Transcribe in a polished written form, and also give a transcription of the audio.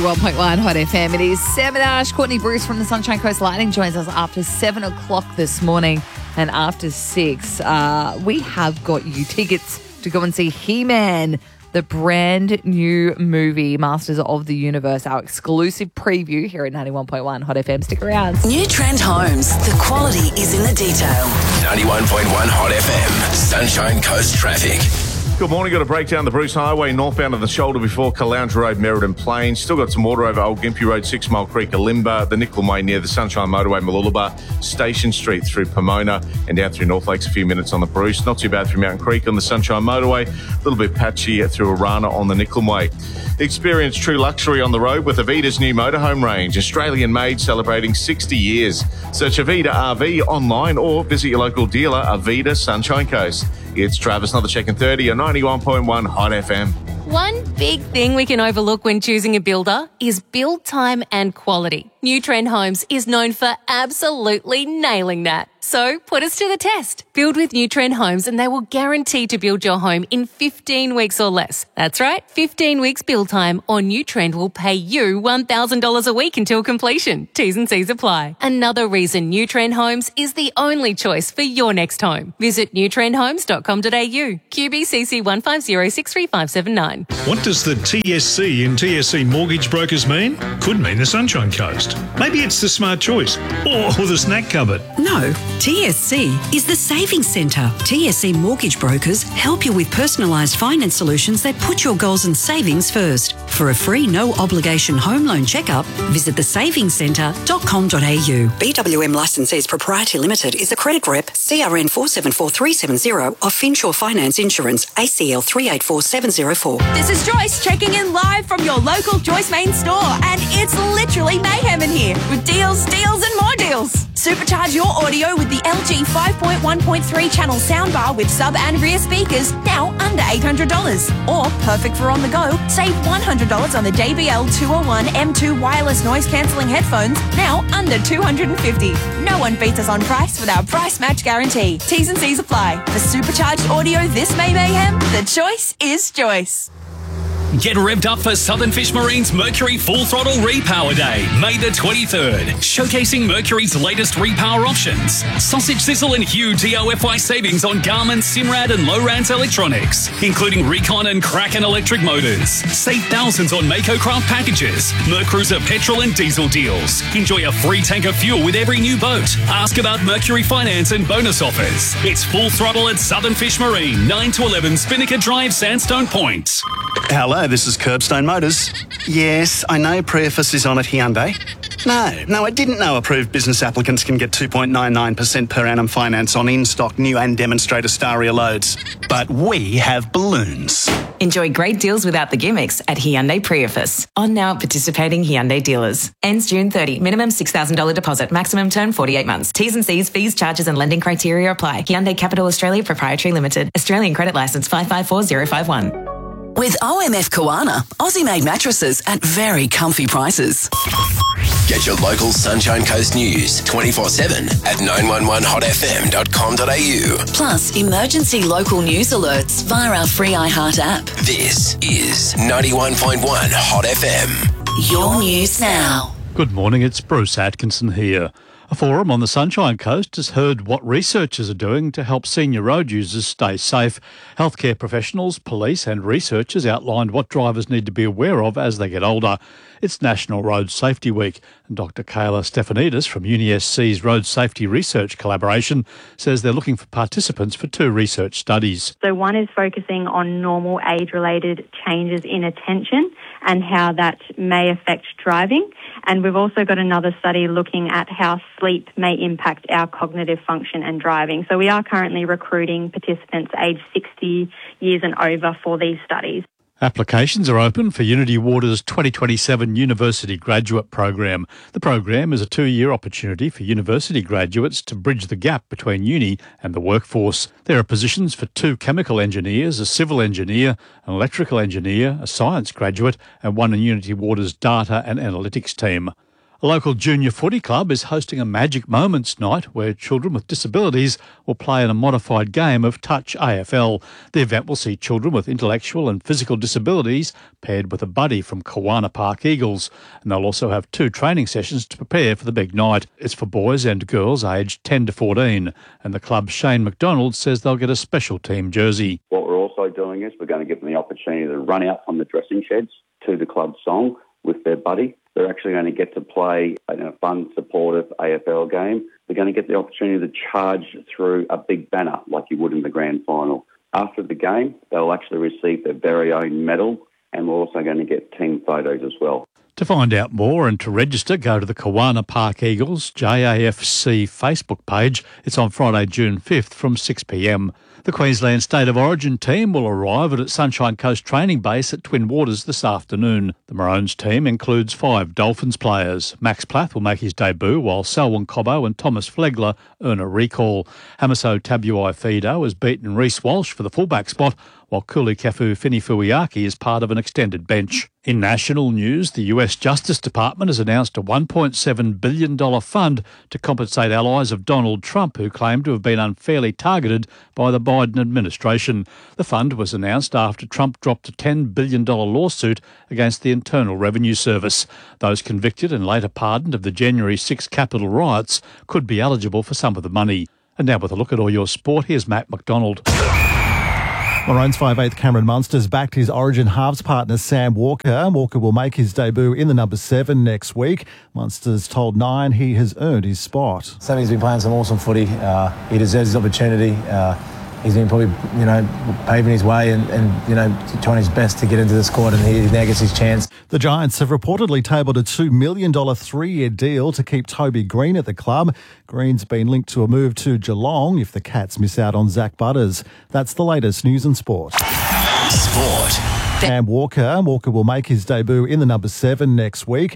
1.1 Hot FM. It is 7 Courtney Bruce from the Sunshine Coast Lightning joins us after 7 o'clock this morning, and after 6, we have got you tickets to go and see He-Man, the brand new movie, Masters of the Universe, our exclusive preview here at 91.1 Hot FM. Stick around. New Trend Homes. The quality is in the detail. 91.1 Hot FM. Sunshine Coast traffic. Good morning. Got a breakdown the Bruce Highway northbound of the shoulder before Caloundra Road, Merredin Plains. Still got some water over Old Gympie Road, 6 Mile Creek, Alimba, the Nicoll Way near the Sunshine Motorway, Mooloolaba, Station Street through Pomona and down through North Lakes a few minutes on the Bruce. Not too bad through Mountain Creek on the Sunshine Motorway. A little bit patchy through Arana on the Nicoll Way. Experience true luxury on the road with Avida's new motorhome range, Australian made, celebrating 60 years. Search Avida RV online or visit your local dealer, Avida Sunshine Coast. It's Travis, another check in 30 on 91.1 Hot FM. One big thing we can overlook when choosing a builder is build time and quality. New Trend Homes is known for absolutely nailing that. So put us to the test. Build with New Trend Homes and they will guarantee to build your home in 15 weeks or less. That's right, 15 weeks build time, or New Trend will pay you $1,000 a week until completion. T's and C's apply. Another reason New Trend Homes is the only choice for your next home. Visit newtrendhomes.com.au. QBCC 1506359. What does the TSC in TSC Mortgage Brokers mean? Could mean the Sunshine Coast. Maybe it's the Smart Choice or the Snack Cupboard. No, TSC is the Savings Centre. TSC Mortgage Brokers help you with personalised finance solutions that put your goals and savings first. For a free, no-obligation home loan checkup, visit thesavingcentre.com.au. BWM Licensees Proprietary Limited is a credit rep, CRN 474370 of Finsure Finance Insurance, ACL 384704. This is Joyce checking in live from your local Joyce Main store, and it's literally mayhem in here with deals, deals and more deals. Supercharge your audio with the LG 5.1.3 channel soundbar with sub and rear speakers, now under $800. Or, perfect for on the go, save $100 on the JBL 201 M2 wireless noise cancelling headphones, now under $250. No one beats us on price with our price match guarantee. T's and C's apply. For supercharged audio this May mayhem, the choice is Joyce. Get revved up for Southern Fish Marine's Mercury Full Throttle Repower Day, May the 23rd. Showcasing Mercury's latest repower options. Sausage Sizzle and huge EOFY savings on Garmin, Simrad and Lowrance electronics, including Recon and Kraken electric motors. Save thousands on Mako craft packages, Mercruiser petrol and diesel deals. Enjoy a free tank of fuel with every new boat. Ask about Mercury finance and bonus offers. It's Full Throttle at Southern Fish Marine, 9 to 11 Spinnaker Drive, Sandstone Point. Hello, this is Curbstone Motors. Yes, I know Preface is on at Hyundai. No, I didn't know approved business applicants can get 2.99% per annum finance on in-stock new and demonstrator Staria loads. But we have balloons. Enjoy great deals without the gimmicks at Hyundai Preface. On now at participating Hyundai dealers. Ends June 30. Minimum $6,000 deposit. Maximum term 48 months. T's and C's, fees, charges and lending criteria apply. Hyundai Capital Australia Proprietary Limited. Australian credit licence 554051. With OMF Koana, Aussie-made mattresses at very comfy prices. Get your local Sunshine Coast news 24/7 at 911hotfm.com.au. Plus, emergency local news alerts via our free iHeart app. This is 91.1 Hot FM. Your news now. Good morning, it's Bruce Atkinson here. A forum on the Sunshine Coast has heard what researchers are doing to help senior road users stay safe. Healthcare professionals, police and researchers outlined what drivers need to be aware of as they get older. It's National Road Safety Week, and Dr Kayla Stefanidis from UniSC's Road Safety Research Collaboration says they're looking for participants for 2 research studies. So one is focusing on normal age-related changes in attention and how that may affect driving. And we've also got another study looking at how sleep may impact our cognitive function and driving. So we are currently recruiting participants aged 60 years and over for these studies. Applications are open for Unity Water's 2027 University Graduate Program. The program is a 2-year opportunity for university graduates to bridge the gap between uni and the workforce. There are positions for 2 chemical engineers, a civil engineer, an electrical engineer, a science graduate, and 1 in Unity Water's data and analytics team. A local junior footy club is hosting a Magic Moments night where children with disabilities will play in a modified game of Touch AFL. The event will see children with intellectual and physical disabilities paired with a buddy from Kawana Park Eagles, and they'll also have 2 training sessions to prepare for the big night. It's for boys and girls aged 10 to 14, and the club's Shane McDonald says they'll get a special team jersey. What we're also doing is we're going to give them the opportunity to run out from the dressing sheds to the club song with their buddy. They're actually going to get to play in a fun, supportive AFL game. They're going to get the opportunity to charge through a big banner like you would in the grand final. After the game, they'll actually receive their very own medal, and we're also going to get team photos as well. To find out more and to register, go to the Kawana Park Eagles JAFC Facebook page. It's on Friday, June 5th from 6 p.m. The Queensland State of Origin team will arrive at Sunshine Coast Training Base at Twin Waters this afternoon. The Maroons team includes 5 Dolphins players. Max Plath will make his debut, while Selwyn Cobbo and Thomas Flegler earn a recall. Hamiso Tabuai-Fido has beaten Reece Walsh for the fullback spot, while Kulikefu Finifuiaki is part of an extended bench. In national news, the US Justice Department has announced a $1.7 billion fund to compensate allies of Donald Trump who claim to have been unfairly targeted by the Biden administration. The fund was announced after Trump dropped a $10 billion lawsuit against the Internal Revenue Service. Those convicted and later pardoned of the January 6 Capitol riots could be eligible for some of the money. And now with a look at all your sport, here's Matt McDonald. Maroons 5'8" Cameron Munster's backed his Origin halves partner Sam Walker. Walker will make his debut in the number 7 next week. Munster's told Nine he has earned his spot. Sammy's been playing some awesome footy. He deserves his opportunity. He's been probably, paving his way and trying his best to get into the squad, and he now gets his chance. The Giants have reportedly tabled a $2 million 3-year deal to keep Toby Green at the club. Green's been linked to a move to Geelong if the Cats miss out on Zach Butters. That's the latest news and sport. Sport. Sam Walker will make his debut in the number 7 next week.